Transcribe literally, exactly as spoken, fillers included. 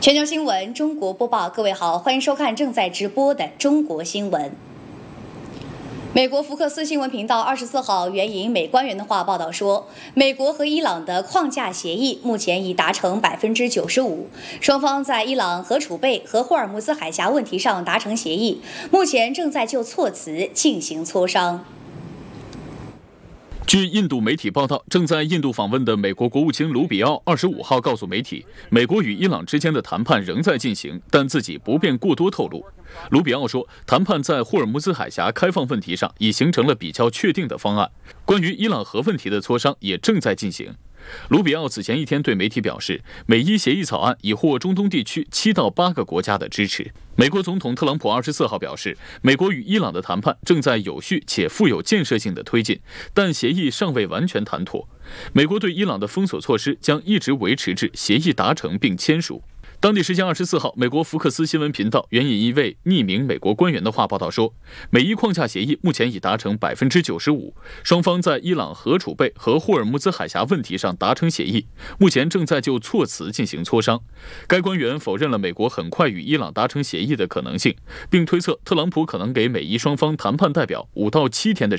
全球新闻中国播报，各位好，欢迎收看正在直播的中国新闻。美国福克斯新闻频道二十四号援引美官员的话报道说，美国和伊朗的框架协议目前已达成百分之九十五，双方在伊朗核储备和霍尔木兹海峡问题上达成协议，目前正在就措辞进行磋商。 据印度媒体报道，正在印度访问的美国国务卿卢比奥二十五号告诉媒体，美国与伊朗之间的谈判仍在进行，但自己不便过多透露。卢比奥说，谈判在霍尔木兹海峡开放问题上已形成了比较确定的方案，关于伊朗核问题的磋商也正在进行。卢比奥此前一天对媒体表示，美伊协议草案已获中东地区七到八个国家的支持。美国总统特朗普二十四号表示，美国与伊朗的谈判正在有序且富有建设性的推进，但协议尚未完全谈妥。美国对伊朗的封锁措施将一直维持至协议达成并签署。当地时间二十四号，美国福克斯新闻频道援引一位匿名美国官员的话报道说，美伊框架协议目前已达成百分之九十五，双方在伊朗核储备和霍尔木兹海峡问题上达成协议，目前正在就措辞进行磋商。该官员否认了美国很快与伊朗达成协议的可能性，并推测特朗普可能给美伊双方谈判代表五到七天的